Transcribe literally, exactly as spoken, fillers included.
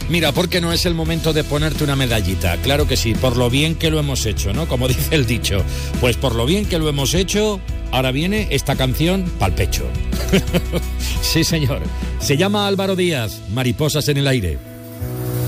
Mira, porque no es el momento de ponerte una medallita. Claro que sí, por lo bien que lo hemos hecho, ¿no? Como dice el dicho. Pues por lo bien que lo hemos hecho, ahora viene esta canción pa'l pecho. Sí, señor. Se llama Álvaro Díaz, Mariposas en el aire.